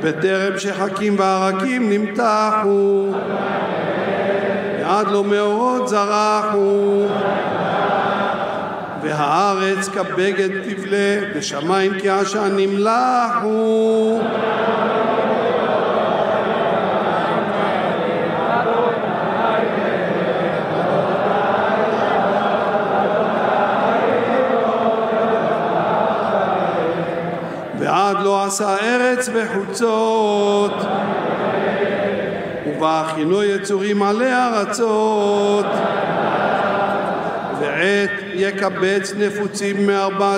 בטרם שחקים וערקים נמתחו, ועד לא מאורות זרחו, והארץ כבגד תבלה, ושמיים כעשן נמלחו. ועד לא עשה ארץ וחוצות, ובהכינו יצורים עלי ארצות, ועת יקבץ נפוצים מארבע